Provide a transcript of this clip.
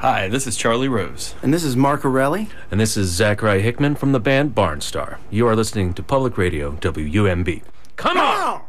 Hi, this is Charlie Rose. And this is Mark Orelli. And this is Zachary Hickman from the band Barnstar. You are listening to Public Radio WUMB. Come on!